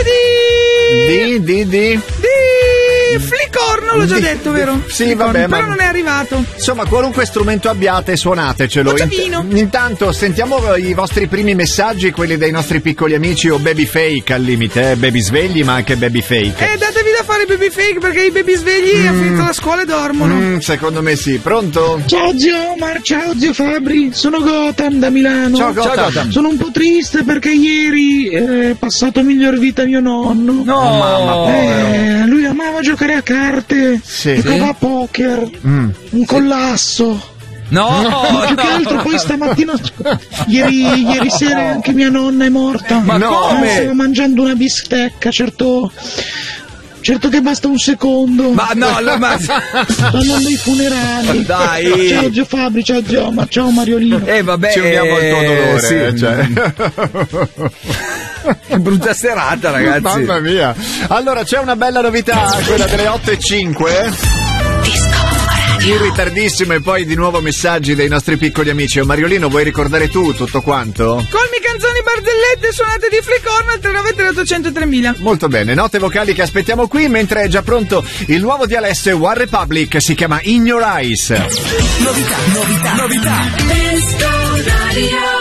di Flicorno, l'ho già detto, vero? Sì, vabbè, però non è arrivato. Insomma, qualunque strumento abbiate, suonatecelo. Intanto sentiamo i vostri primi messaggi, quelli dei nostri piccoli amici o baby fake al limite, baby svegli ma anche baby fake. Datevi da fare baby fake perché i baby svegli a finito la scuola e dormono. Secondo me sì. Pronto? Ciao zio Omar, ciao zio Fabri, sono Gotham da Milano. Ciao Gotham. Sono un po' triste perché ieri è passato miglior vita mio nonno. No, mamma, lui amava giocare a carte, giocava a poker, un collasso. No, più che altro poi stamattina ieri sera anche mia nonna è morta. Ma come? Stavo mangiando una bistecca, certo che basta un secondo. Ma no, ma sto andando ai funerali. Dai. Ciao zio Fabri, ciao zio Omar, ciao Mariolino. Vabbè, ci uniamo al tuo dolore, sì. cioè. Brutta serata, ragazzi. Mamma mia. Allora, c'è una bella novità, quella delle 8:05. In ritardissimo e poi di nuovo messaggi dei nostri piccoli amici. Mariolino, vuoi ricordare tu tutto quanto? Colmi canzoni barzellette suonate di Flicorno al 393 Molto bene, note vocali che aspettiamo qui, mentre è già pronto il nuovo di Alessio e One Republic, si chiama In Your Eyes. Novità.